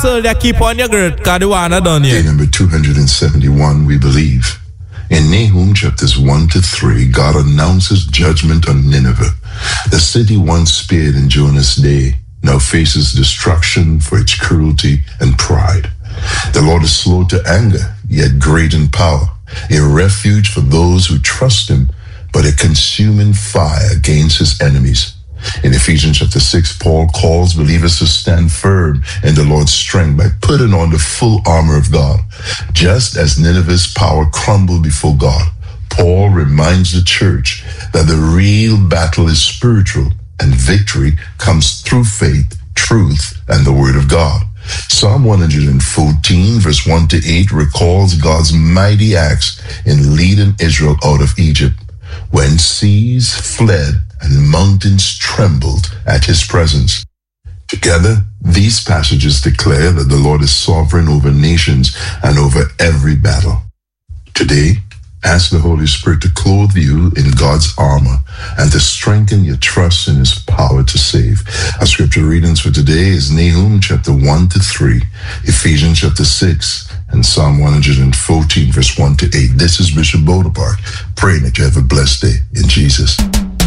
soldier, keep on your girth, because the one done Day here. number 271, we believe. In Nahum chapters 1 to 3, God announces judgment on Nineveh. The city once spared in Jonah's day now faces destruction for its cruelty and pride. The Lord is slow to anger, yet great in power, a refuge for those who trust him, but a consuming fire against his enemies. In Ephesians chapter 6, Paul calls believers to stand firm in the Lord's strength by putting on the full armor of God. Just as Nineveh's power crumbled before God, Paul reminds the church that the real battle is spiritual and victory comes through faith, truth, and the word of God. Psalm 114, verse 1 to 8 recalls God's mighty acts in leading Israel out of Egypt, when seas fled and mountains trembled at his presence. Together, these passages declare that the Lord is sovereign over nations and over every battle. Today, ask the Holy Spirit to clothe you in God's armor and to strengthen your trust in his power to save. Our scripture readings for today is Nahum chapter 1 to 3, Ephesians chapter 6, and Psalm 114 verse 1 to 8. This is Bishop Bonaparte, praying that you have a blessed day in Jesus.